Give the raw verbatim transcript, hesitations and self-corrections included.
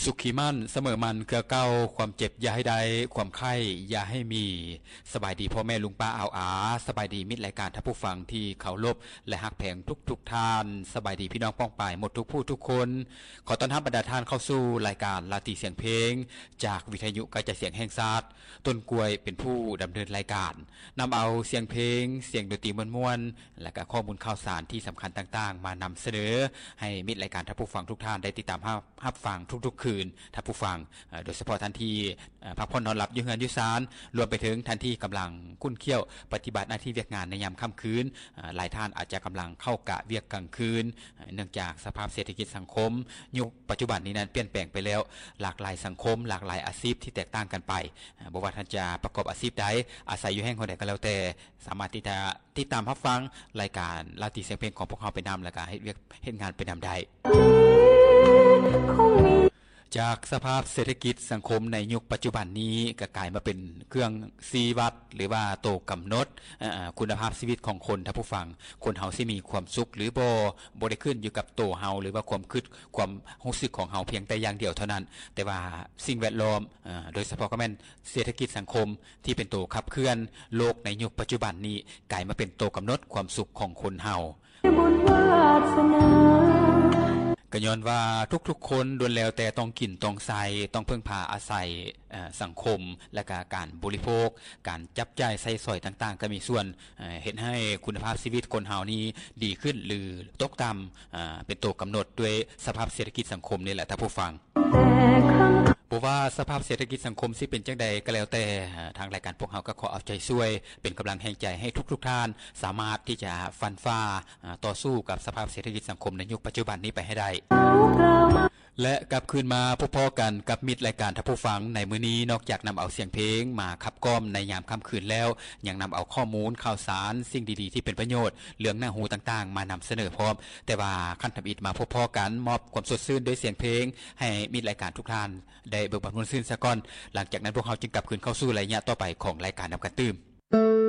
สุขีมั่นเสมอมันเกือเก้าความเจ็บอย่าให้ได้ความไข้อย่าให้มีสบายดีพ่อแม่ลุงป้าเอาอาสบายดีมิตรรายการท่านผู้ฟังที่เคารพและฮักแพงทุกทุกท่านสบายดีพี่น้องป้องป่ายหมดทุกผู้ทุกคนขอต้อนรับบรรดาท่านเข้าสู่รายการลาตีเสียงเพลงจากวิทยุกระจายเสียงแห่งชาติต้นกล้วยเป็นผู้ดำเนินรายการนำเอาเสียงเพลงเสียงดนตรีม่วนๆและก็ข้อมูลข่าวสารที่สำคัญต่างๆมานำเสนอให้มิตรรายการท่านผู้ฟังทุกท่านได้ติดตามรับฟังทุกๆคืนท่านผู้ฟังโดยเฉพาะท่านที่พักผ่อนนอนหลับอยู่เฮือนอยู่ศาลรวมไปถึงท่านที่กำลังคุ้นเคี้ยวปฏิบัติหน้าที่เวียกงานในยามค่ำคืนหลายท่านอาจจะกำลังเข้ากะเวียกกลางคืนเนื่องจากสภาพเศรษฐกิจสังคมยุคปัจจุบันนี้นั้นเปลี่ยนแปลงไปแล้วหลากหลายสังคมหลากหลายอาชีพที่แตกต่างกันไปบ่ว่าท่านจะประกอบอาชีพใดอาศัยอยู่แห่งใดก็แล้วแต่สามารถที่จะติดตามรับฟังรายการลาตีเสียงเพลงของพวกเราไปนำและก็เฮ็ดเวียกเฮ็ดงานไปนำได้จากสภาพเศรษฐกิจสังคมในยุคปัจจุบันนี้ก็กลายมาเป็นเครื่องชี้วัดหรือว่าโตกำหนดคุณภาพชีวิตของคนท่านผู้ฟังคนเฮาสิมีความสุขหรือบ่บ่ได้ขึ้นอยู่กับโตเฮาหรือว่าความคิดความรู้สึกของเฮาเพียงแต่อย่างเดียวเท่านั้นแต่ว่าสิ่งแวดล้อมโดยเฉพาะก็แม่นเศรษฐกิจสังคมที่เป็นโตขับเคลื่อนโลกในยุคปัจจุบันนี้กลายมาเป็นโตกำหนดความสุขของคนเฮาก็ย้อนว่าทุกๆคนล้วนแล้วแต่ต้องกินต้องใส่ต้องพึ่งพาอาศัยสังคมและก็การบริโภคการจับจ่ายใช้สอยต่างๆก็มีส่วนเฮ็ดให้คุณภาพชีวิตคนเฮานี้ดีขึ้นหรือตกต่ำเป็นตัวกำหนดด้วยสภาพเศรษฐกิจสังคมนี่แหละท่านผู้ฟังบ่ว่าสภาพเศรษฐกิจสังคมสิเป็นจังใดก็แล้วแต่ทางรายการพวกเฮาก็ขอเอาใจช่วยเป็นกำลังแห่งใจให้ทุกๆท่านสามารถที่จะฟันฝ่าต่อสู้กับสภาพเศรษฐกิจสังคมในยุคปัจจุบันนี้ไปให้ได้และกลับคืนมาพบพอกันกับมิตรรายการท่านผู้ฟังในมื้อนี้นอกจากนำเอาเสียงเพลงมาขับกล่อมในยามค่ำคืนแล้วยังนำเอาข้อมูลข่าวสารสิ่งดีๆที่เป็นประโยชน์เรื่องหน้าหูต่างๆมานำเสนอพร้อมแต่ว่าขั้นทำอิดมาพบพอกันมอบความสดชื่นด้วยเสียงเพลงให้มิตรรายการทุกท่านได้เบิกบานมวลชื่นซะก่อนหลังจากนั้นพวกเราจึงกลับคืนเข้าสู่ระยะต่อไปของรายการนำกันตื่ม